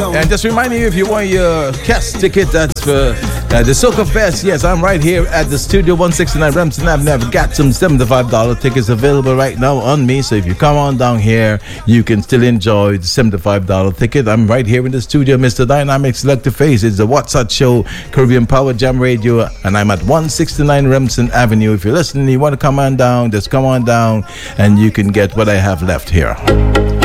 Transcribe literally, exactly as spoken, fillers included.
And just reminding you, if you want your cast ticket, that's for uh, the Soca Fest. Yes, I'm right here at the studio, one sixty-nine Remsen Avenue. I've got some seventy-five dollars tickets available right now on me. So if you come on down here, you can still enjoy the seventy-five dollars ticket. I'm right here in the studio, Mister Dynamic Selector Face. It's the What's Hot Show, Caribbean Power Jam Radio, and I'm at one sixty-nine Remsen Avenue. If you're listening, you want to come on down, just come on down, and you can get what I have left here.